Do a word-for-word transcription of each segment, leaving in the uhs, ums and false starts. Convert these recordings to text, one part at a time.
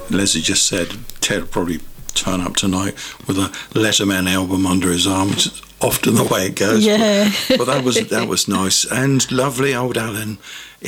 Leslie just said, Ted will probably turn up tonight with a Letterman album under his arm, which is often the way it goes. Yeah. But, but that was that was nice. And lovely old Alan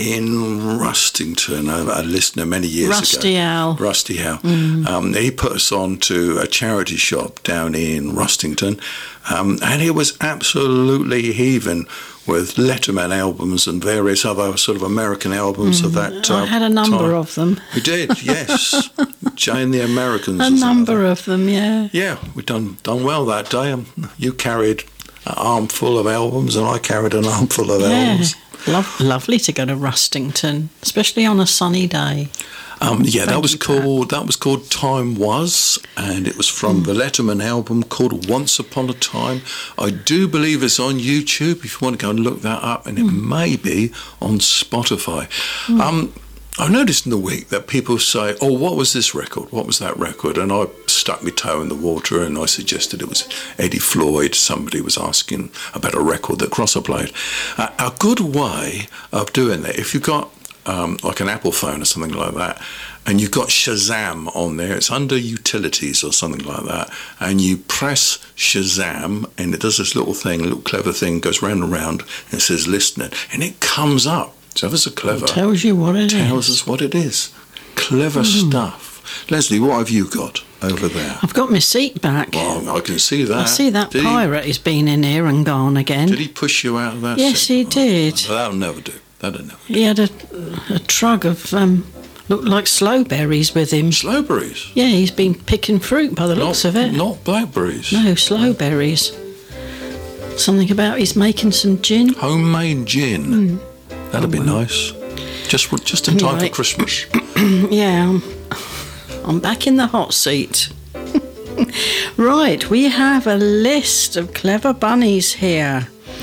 in Rustington, a, a listener many years Rusty ago. Al. Rusty Al. Mm. Um, he put us on to a charity shop down in Rustington, um, and it was absolutely heaving with Letterman albums and various other sort of American albums mm. of that uh, I had a number time. of them. We did, yes. Jane the Americans. A number of them, yeah. Yeah, we done done well that day. Um, you carried an armful of albums, and I carried an armful of yeah. albums. Lo- lovely to go to Rustington, especially on a sunny day. Um, yeah, Thank that was you, called that was called Time Was, and it was from mm. the Letterman album called Once Upon a Time. I do believe it's on YouTube if you want to go and look that up, and it mm. may be on Spotify. Mm. Um, I've noticed in the week that people say, "Oh, what was this record? What was that record?" And I stuck my toe in the water and I suggested it was Eddie Floyd. Somebody was asking about a record that Crosser played. Uh, a good way of doing that, if you've got um, like an Apple phone or something like that, and you've got Shazam on there, it's under Utilities or something like that, and you press Shazam and it does this little thing, a little clever thing, goes round and round, and it says listening, and it comes up. So ever so clever. It tells you what it tells is. us what it is. Clever mm. stuff. Leslie, what have you got over there? I've got my seat back. Well, I can see that. I see that did pirate he, has been in here and gone again. Did he push you out of that Yes, seat? he did. Oh, that'll never do. That'll never do. He had a, a trug of, um, looked like slowberries with him. Slowberries? Yeah, he's been picking fruit by the not, looks of it. Not blackberries? No, slowberries. Something about he's making some gin. Homemade gin? Mm. That'd oh, be well. nice. Just just in time anyway. for Christmas. Yeah, I'm, I'm back in the hot seat. Right, we have a list of clever bunnies here.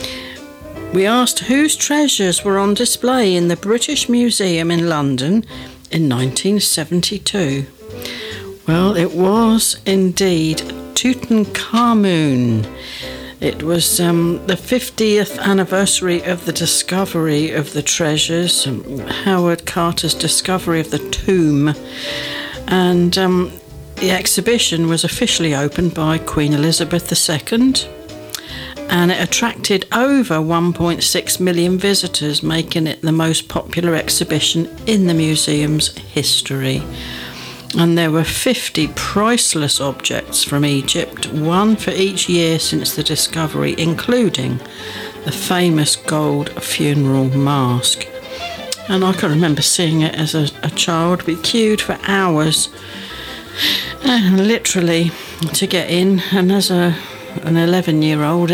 We asked whose treasures were on display in the British Museum in London in nineteen seventy-two. Well, it was indeed Tutankhamun. It was um, the fiftieth anniversary of the discovery of the treasures, um, Howard Carter's discovery of the tomb, and um, the exhibition was officially opened by Queen Elizabeth the Second, and it attracted over one point six million visitors, making it the most popular exhibition in the museum's history. And there were fifty priceless objects from Egypt, one for each year since the discovery, including the famous gold funeral mask. And I can remember seeing it as a, a child. We queued for hours, uh, literally, to get in. And as a an eleven-year-old,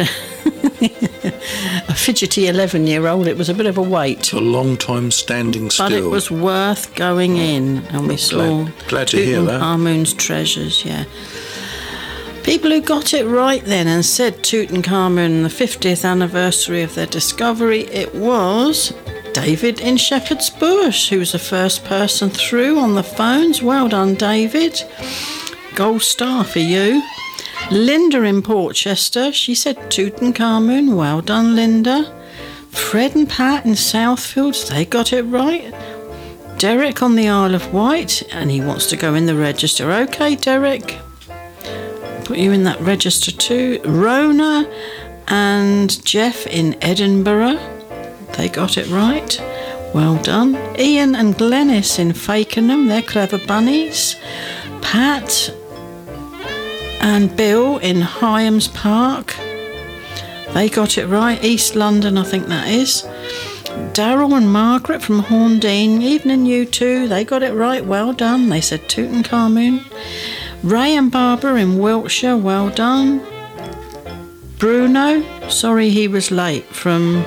a fidgety eleven-year-old, it was a bit of a wait. A long time standing still. But it was worth going in, and we saw glad, glad to hear that. Tutankhamun's treasures, yeah. People who got it right then and said Tutankhamun, the fiftieth anniversary of their discovery, it was David in Shepherd's Bush, who was the first person through on the phones. Well done, David. Gold star for you. Linda in Portchester, she said Tutankhamun. Well done, Linda. Fred and Pat in Southfields, they got it right. Derek on the Isle of Wight, and he wants to go in the register. OK, Derek. Put you in that register too. Rona and Jeff in Edinburgh, they got it right. Well done. Ian and Glennis in Fakenham, they're clever bunnies. Pat and Bill in Hyams Park, they got it right. East London, I think that is. Daryl and Margaret from Horndean, evening you two, they got it right. Well done. They said Tutankhamun. Ray and Barbara in Wiltshire, well done. Bruno, sorry he was late, from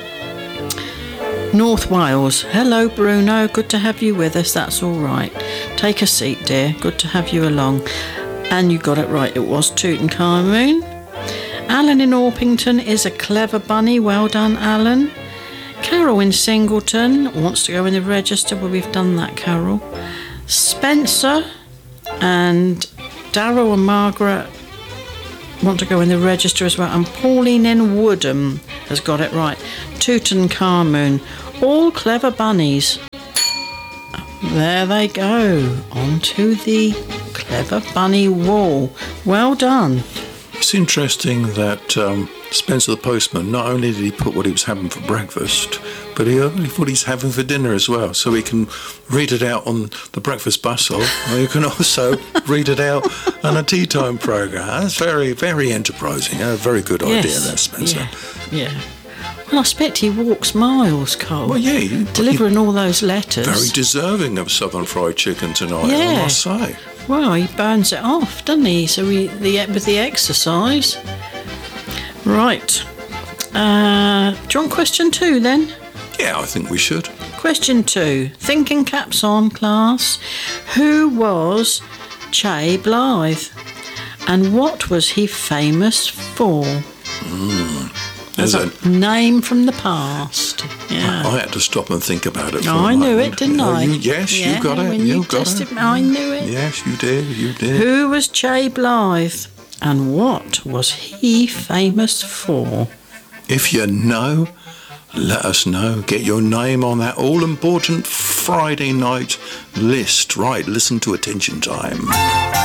North Wales. Hello, Bruno, good to have you with us. That's all right. Take a seat, dear. Good to have you along. And you got it right, it was Tutankhamun. Alan in Orpington is a clever bunny. Well done, Alan. Carol in Singleton wants to go in the register. Well, we've done that, Carol. Spencer and Darryl and Margaret want to go in the register as well. And Pauline in Woodham has got it right. Tutankhamun. All clever bunnies. there they go, onto the Clever Bunny wall. Well done. It's interesting that um, Spencer the postman, not only did he put what he was having for breakfast, but he only put he's having for dinner as well, so he can read it out on the breakfast bustle, or you can also read it out on a tea time programme. That's very, very enterprising. A very good idea Yes. there, Spencer. Yeah, yeah. Well, I expect he walks miles, Cole. Well, yeah, you- delivering all those letters. Very deserving of Southern Fried Chicken tonight, I Yeah. must say. Well, he burns it off, doesn't he? So we, the with the exercise. Right. Uh, do you want question two then? Yeah, I think we should. Question two. Thinking caps on, class. Who was Che Blythe? And what was he famous for? There's As a, a name from the past. Yeah. I had to stop and think about it for Oh, a I knew moment. it, didn't Oh, I? you- yes, Yeah, you got it. when You, you got tested it. me, I knew it. Yes, you did. You did. Who was Che Blythe? And what was he famous for? If you know, let us know. Get your name on that all-important Friday night list. Right, listen to Attention Time.